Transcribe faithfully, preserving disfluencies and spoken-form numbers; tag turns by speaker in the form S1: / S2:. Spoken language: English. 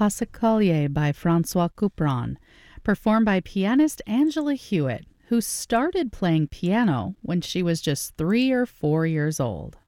S1: Passacaglie by Francois Couperin, performed by pianist Angela Hewitt, who started playing piano when she was just three or four years old.